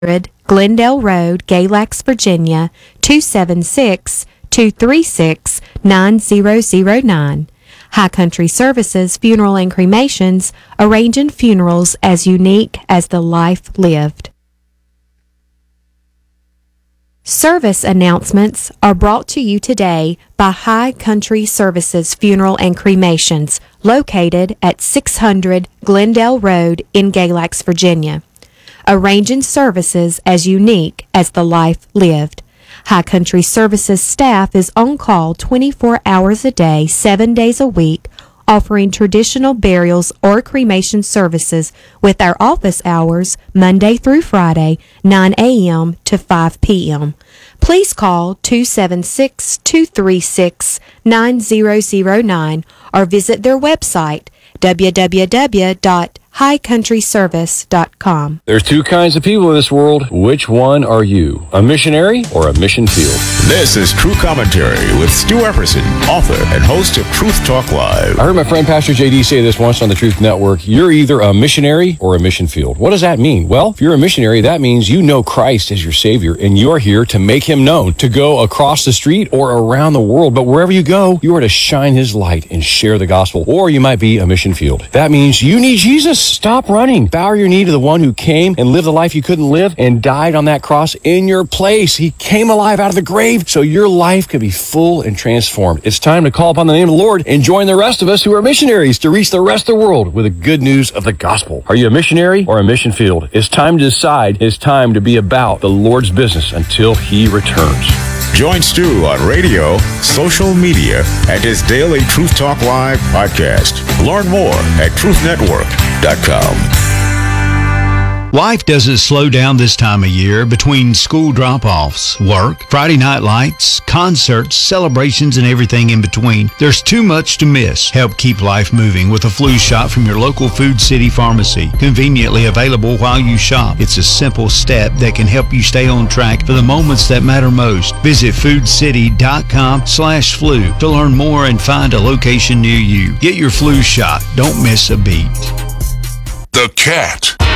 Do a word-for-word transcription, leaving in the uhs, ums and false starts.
Glendale Road, Galax, Virginia, two seven six, two three six, nine zero zero nine. High Country Services Funeral and Cremations, arranging funerals as unique as the life lived. Service announcements are brought to you today by High Country Services Funeral and Cremations, located at six hundred Glendale Road in Galax, Virginia. Arranging services as unique as the life lived. High Country Services staff is on call twenty-four hours a day, seven days a week, offering traditional burials or cremation services with our office hours Monday through Friday, nine a.m. to five p.m. Please call two seven six, two three six, nine zero zero nine or visit their website, w w w dot high country service dot com. There's two kinds of people in this world. Which one are you? A missionary or a mission field? This is True Commentary with Stu Epperson, author and host of Truth Talk Live. I heard my friend Pastor J D say this once on the Truth Network. You're either a missionary or a mission field. What does that mean? Well, if you're a missionary, that means you know Christ as your Savior, and you're here to make Him known, to go across the street or around the world. But wherever you go, you are to shine His light and share the gospel. Or you might be a mission field. That means you need Jesus. Stop running. Bow your knee to the one who came and lived the life you couldn't live and died on that cross in your place. He came alive out of the grave so your life could be full and transformed. It's time to call upon the name of the Lord and join the rest of us who are missionaries to reach the rest of the world with the good news of the gospel. Are you a missionary or a mission field? It's time to decide. It's time to be about the Lord's business until He returns. Join Stu on radio, social media, and his daily Truth Talk Live podcast. Learn more at truth network dot com. Life doesn't slow down this time of year between school drop-offs, work, Friday night lights, concerts, celebrations, and everything in between. There's too much to miss. Help keep life moving with a flu shot from your local Food City Pharmacy. Conveniently available while you shop. It's a simple step that can help you stay on track for the moments that matter most. Visit foodcity.com slash flu to learn more and find a location near you. Get your flu shot. Don't miss a beat. The Cat.